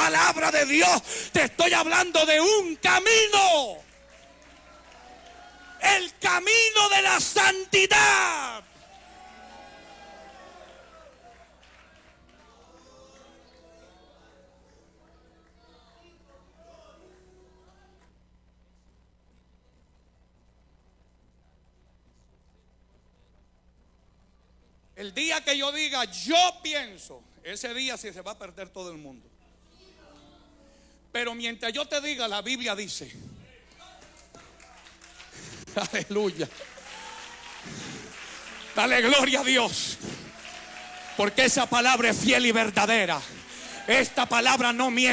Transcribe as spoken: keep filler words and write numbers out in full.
palabra de Dios. Te estoy hablando de un camino. El camino de la santidad. El día que yo diga, yo pienso, ese día sí se va a perder todo el mundo. Pero mientras yo te diga, la Biblia dice, aleluya, dale gloria a Dios, porque esa palabra es fiel y verdadera. Esta palabra no miente.